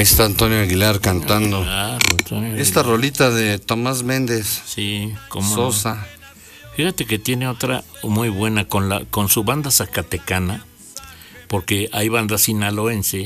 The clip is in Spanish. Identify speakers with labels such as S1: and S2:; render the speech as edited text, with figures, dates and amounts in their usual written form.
S1: está Antonio Aguilar cantando.
S2: Claro, Antonio
S1: Esta
S2: Aguilar.
S1: rolita de Tomás Méndez,
S2: Sí, cómo no.
S1: Sosa.
S2: Fíjate que tiene otra muy buena con su banda zacatecana, porque hay banda sinaloense